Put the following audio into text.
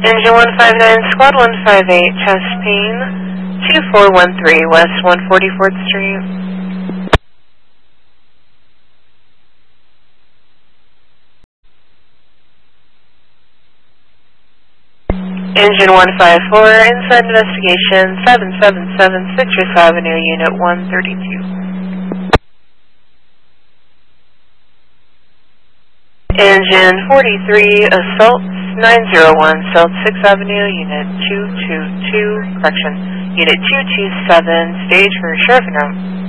Engine 159, Squad 158, chest pain, 2413 West 144th Street. Engine 154, inside investigation, 777 Citrus Avenue, Unit 132. Engine 43, Assault 901, South 6th Avenue, Unit 222, correction, Unit 227, stage for Sheriff in room.